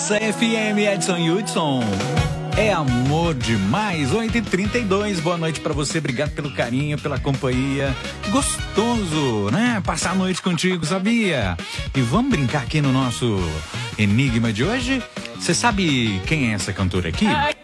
nossa FM, Edson Hudson. É amor demais, 8h32, boa noite pra você, obrigado pelo carinho, pela companhia, gostoso, né, passar a noite contigo, sabia? E vamos brincar aqui no nosso enigma de hoje, você sabe quem é essa cantora aqui?